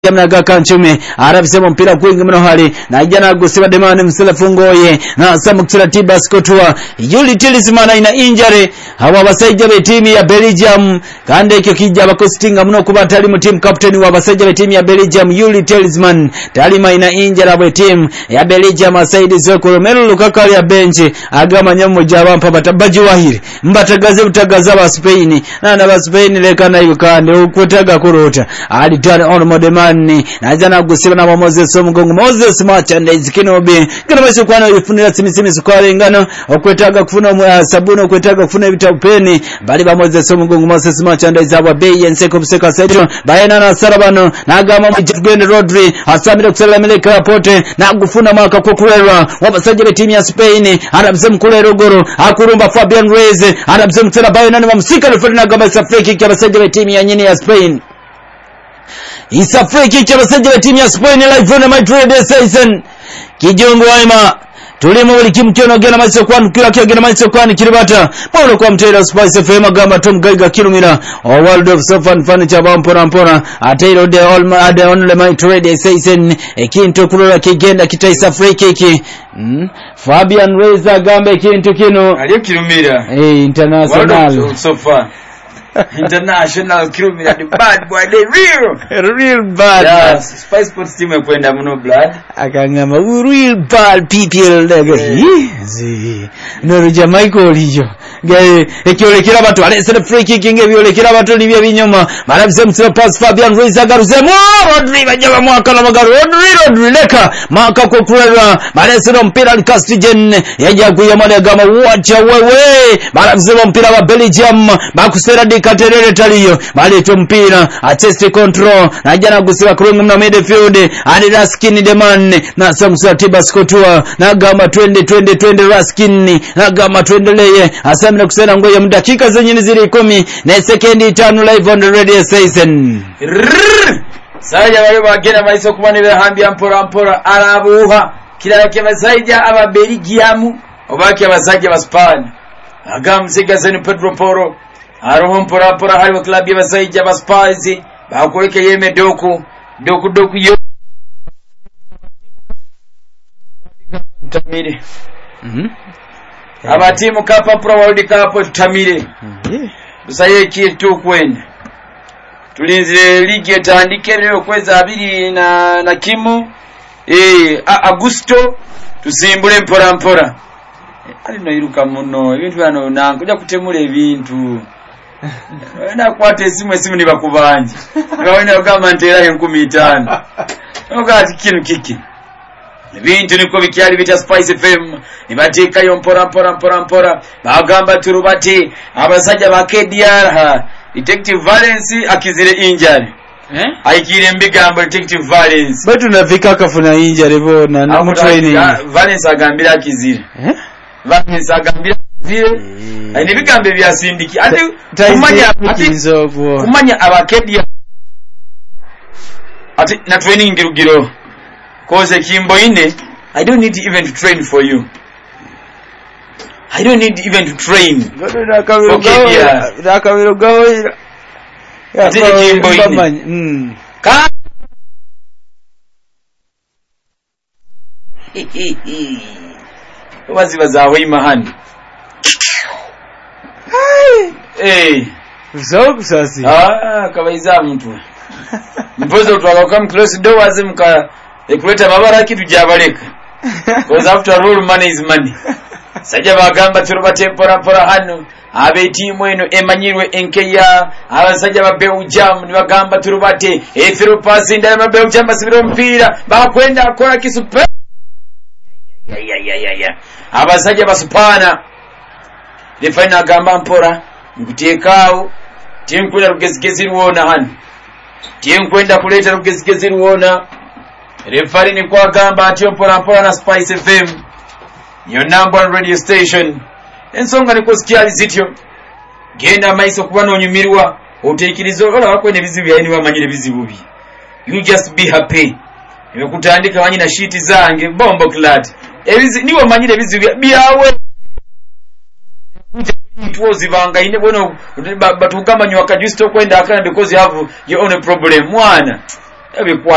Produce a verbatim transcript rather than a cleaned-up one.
Yamnaga kanchume arabisema mpira kwingi mno hali na jana gusiba demane msela fungoye na samukira tiba skotua yuli tilismana ina injury hawa basajja be timu ya Belgium kandi ekyo kijja bakostinga mno kuba tali mu team captain wa basajja be timu ya Belgium Yuli Talisman talima ina injury be team ya Belgium asaidi zoko Romelu Lukaku ya bench agama nyamu jabampa batabaji wahiri mbatagaze butagaza ba Spain na na ba Spain lekana yukande ukutaga kurota ali tani on modema na jana gusiba na Moses Omugongo Moses merchandise kinobe kana basi kwana yifunira simisimi sikwale ngano okwetaga kufuna uh, sabuni okwetaga kufuna bitapeni bali ba Moses Omugongo Moses merchandise aba bei enseko buseka sejo bayana na sarabano na gama mjigwende Rodri asamire kusala meleka pote na gufuna maka kokurerwa wabasajja be timu ya Spain arabze mkulero goro akurumba Fabian Ruiz arabze mtsela bayana na msika na gama safeki kwa basajja be timu ya nyini ya Spain. Isa free kick ya basajja timu ya Spain live on Madrid season kijongo waima tulimo buli kimkyono gena maso kwanu kila kya gena maso kwanu kiribata paulo kwa mtera Spice F M gamba Tom Gaiga kilumira o world of sofa furniture bampora mpora atero de all ade on Madrid season ekinto kulola kigenda kitaisa free kick mm. Fabian Ruiz gamba ekinto kino aliyo kilumira eh international world of sofa international kilomita the bad boy the real real bad yes Spice Sports team ekwenda muno blood akangama real bad people daga hizi no Jamaica lijo gae ekyolekera batu alese free kick ngebyolekera batu libya binyoma marabise mtso pass Fabian Ruiz agaruzemo Rodri bajaba mwaka na magaru Rodri Rodri leka maka ko kurera marabise mpira Castigen yaja kuyamana gama wacha wewe marabise mpira wa Belgium bakusera katerere taliyo bali tu mpira a chest control na jana gusiwa kurungu mna midfield ani Raskin Deman na Samson Tiba Skotua na gama twende twende twende Raskin na gama tuendelee asamina kusena ngoye mdakika zenye zili kumi na sekendi tano live on the radio station saja wale bagenda maiso kubani be hambia mpora mpora arabuha kila kebasaija aba Belgium obaki abasajja ba Spain agam sigazeni Pedro Porro arohom pora pora hali club ya basajja ba Spurs bakoleke yeme doku doku doku yo tamire mhm aba timu kapa pro world cup tamire busaye kitu kwenda tulinzire ligi etandike leo kweza abiri na na kimu eh Augusto tusimbule mpora mpora ali no iruka muno ibintu bano nangoja kutemula ebintu na kwate esimu esimu ni bakubanje ngawene kama ntera enkumi ttaano ogati kinu kiki ebintu niko bikyali bita Spice F M nibatika yo mpora mpora mpora mpora bagamba turubati abasajja ba K D R detective Valence akizire injury eh aikire mbigambo detective Valence batu nafika kafuna injury bo na na training Valence agambira akizire eh Valence agambira vile ani bigambe byasindiki ate kumanya kumanya abakedia ate na training ngirugiro koze kimbo ine I don't need even to train for you I don't need even to train da kamero gawo ate kimbo ine mm ka wazi bazawe imahani eh zao sasa ah kabaiza mtu mpozo twakakam close doors mka ekuleta babara kitu jabaleka because after all money is money sajja bagamba turubate pora pora hano abe timu eno emanyirwe enkeya abasajja ba Belgium ni bagamba turubate efiru pass ndala ba Belgium basibira mpira bakwenda akora kisupe ya ya ya ya ya abasajja basupana lefanya gamba mpora ngutekao tinkwenda rugezigezi ruona hano tinkwenda kuleta rugezigezi ruona refari ni kwa gamba ati mpora mpora na Spice F M your number one radio station ensonga ni kusikia zityo genda maiso kubano nyumirwa otekirizo ola wako ne bizibu yaini wamanyire bizibu bi you just be happy nimekutandika wanyi na shiti zange bombo clad ebizi niwo manyire bizibu byawe tuozi banga ine bono batugamba nywaka just kwenda akana because you have your own problem mwana ebi